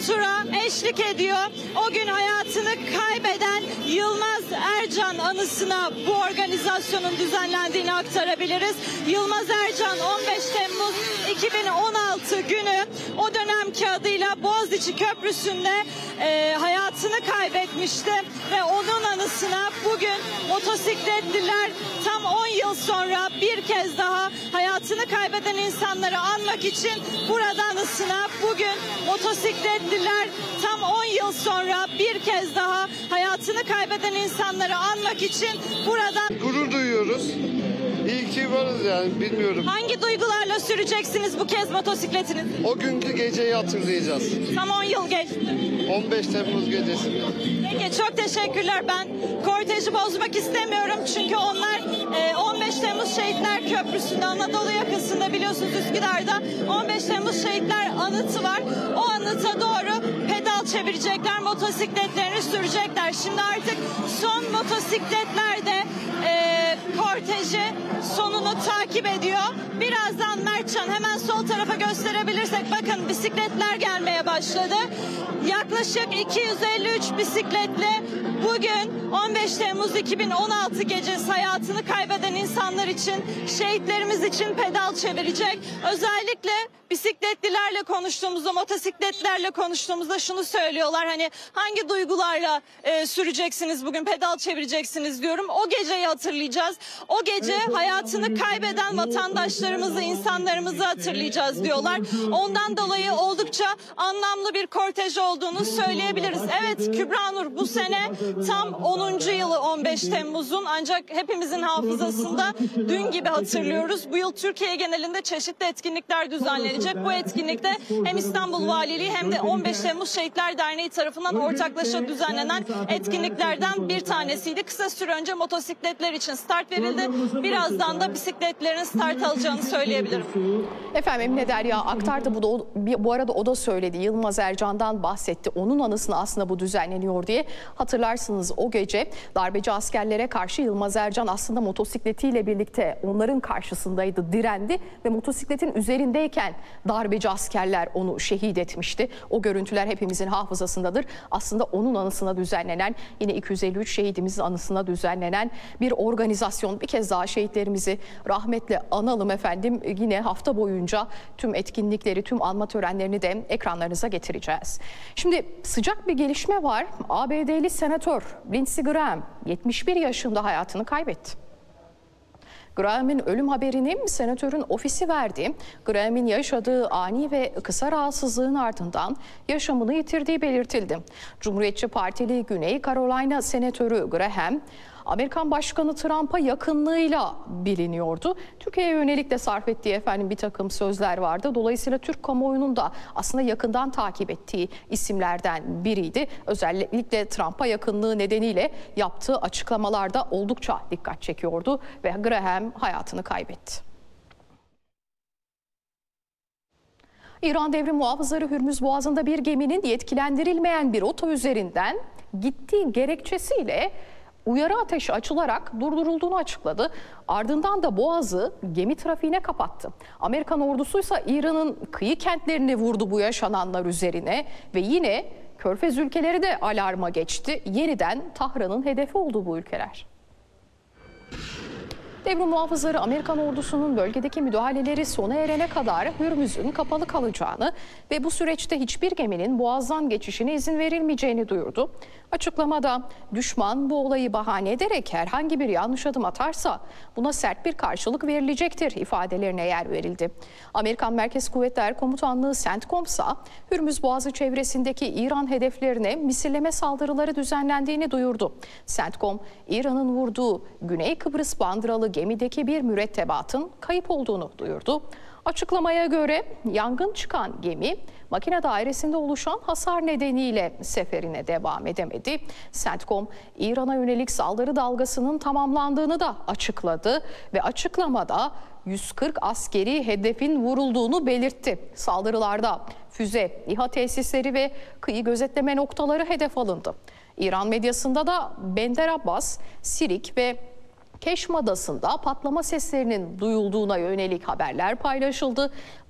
tura eşlik ediyor. O gün hayatını kaybeden Yılmaz Ercan anısına bu organizasyonun düzenlendiğini aktarabiliriz. Yılmaz Ercan 15 Temmuz 2016 günü o dönemki adıyla Boğaziçi Köprüsü'nde hayatını kaybetmişti ve onun anısına bugün motosikletliler tam 10 yıl sonra bir kez daha hayatını kaybeden insanları anmak için burada anısına bugün motosikletliler tam 10 yıl sonra bir kez daha hayatını kaybeden insanları anmak için burada gurur duyuyoruz. İyi ki varız yani, bilmiyorum. Hangi duygularla süreceksiniz bu kez motosikletinizi? O günkü geceyi hatırlayacağız. Tam 10 yıl geçti. 15 Temmuz gecesini. Peki, çok teşekkürler. Ben korteji bozmak istemiyorum çünkü onlar 15 Temmuz Şehitler Köprüsü'nde, Anadolu yakasında, biliyorsunuz Üsküdar'da 15 Temmuz Şehitler anıtı var. O anıta doğru pedal çevirecekler, motosikletlerini sürecekler. Şimdi artık son motosikletler de korteji sonunu takip ediyor. Birazdan Mertcan, hemen sol tarafa gösterebilirsek, bakın bisikletler gelmeye başladı. Yaklaşık 253 bisikletle bugün 15 Temmuz 2016 gecesi hayatını kaybeden insanlar için, şehitlerimiz için pedal çevirecek. Özellikle bisikletlilerle konuştuğumuzda, motosikletlerle konuştuğumuzda şunu söylüyorlar: hani hangi duygularla süreceksiniz bugün, pedal çevireceksiniz diyorum. O geceyi hatırlayacağız. O gece hayatını kaybeden vatandaşlarımızı, insanlarımızı hatırlayacağız diyorlar. Ondan dolayı oldukça anlamlı bir kortej olduğunu söyleyebiliriz. Evet Kübra Nur, bu sene tam 10. yılı 15 Temmuz'un, ancak hepimizin hafızasında dün gibi hatırlıyoruz. Bu yıl Türkiye genelinde çeşitli etkinlikler düzenlenecek. Bu etkinlikte hem İstanbul Valiliği hem de 15 Temmuz Şehitler Derneği tarafından ortaklaşa düzenlenen etkinliklerden bir tanesiydi. Kısa süre önce motosikletler için start verildi. Birazdan da bisikletlerin start alacağını söyleyebilirim. Efendim Emine Derya aktardı. Bu arada o da söyledi. Yılmaz Ercan'dan bahsetti. Onun anısına aslında bu düzenleniyor diye. Hatırlarsınız o gece darbeci askerlere karşı Yılmaz Ercan aslında motosikletiyle birlikte onların karşısındaydı, direndi ve motosikletin üzerindeyken darbeci askerler onu şehit etmişti. O görüntüler hepimizin hafızasındadır. Aslında onun anısına düzenlenen, yine 253 şehidimizin anısına düzenlenen bir organizasyon. Bir kez daha şehitlerimizi rahmetle analım efendim. Yine hafta boyunca tüm etkinlikleri, tüm anma törenlerini de ekranlarınıza getireceğiz. Şimdi sıcak bir gelişme var. ABD'li senatör Lindsey Graham 71 yaşında hayatını kaybetti. Graham'in ölüm haberini senatörün ofisi verdi. Graham'in yaşadığı ani ve kısa rahatsızlığın ardından yaşamını yitirdiği belirtildi. Cumhuriyetçi Partili Güney Carolina senatörü Graham, Amerikan Başkanı Trump'a yakınlığıyla biliniyordu. Türkiye'ye yönelik de sarf ettiği bir takım sözler vardı. Dolayısıyla Türk kamuoyunun da aslında yakından takip ettiği isimlerden biriydi. Özellikle Trump'a yakınlığı nedeniyle yaptığı açıklamalarda oldukça dikkat çekiyordu ve Graham hayatını kaybetti. İran Devrim Muhafızları Hürmüz Boğazı'nda bir geminin yetkilendirilmeyen bir rota üzerinden gittiği gerekçesiyle uyarı ateşi açılarak durdurulduğunu açıkladı. Ardından da Boğaz'ı gemi trafiğine kapattı. Amerikan ordusuysa İran'ın kıyı kentlerini vurdu bu yaşananlar üzerine ve yine Körfez ülkeleri de alarma geçti. Yeniden Tahran'ın hedefi oldu bu ülkeler. Devrim muhafızları Amerikan ordusunun bölgedeki müdahaleleri sona erene kadar Hürmüz'ün kapalı kalacağını ve bu süreçte hiçbir geminin Boğaz'dan geçişine izin verilmeyeceğini duyurdu. Açıklamada düşman bu olayı bahane ederek herhangi bir yanlış adım atarsa buna sert bir karşılık verilecektir ifadelerine yer verildi. Amerikan Merkez Kuvvetler Komutanlığı CENTCOM'sa Hürmüz Boğazı çevresindeki İran hedeflerine misilleme saldırıları düzenlendiğini duyurdu. CENTCOM, İran'ın vurduğu Güney Kıbrıs bandıralı gemideki bir mürettebatın kayıp olduğunu duyurdu. Açıklamaya göre yangın çıkan gemi makine dairesinde oluşan hasar nedeniyle seferine devam edemedi. CENTCOM, İran'a yönelik saldırı dalgasının tamamlandığını da açıkladı ve açıklamada 140 askeri hedefin vurulduğunu belirtti. Saldırılarda füze, İHA tesisleri ve kıyı gözetleme noktaları hedef alındı. İran medyasında da Bender Abbas, Sirik ve Keşm Adası'nda patlama seslerinin duyulduğuna yönelik haberler paylaşıldı.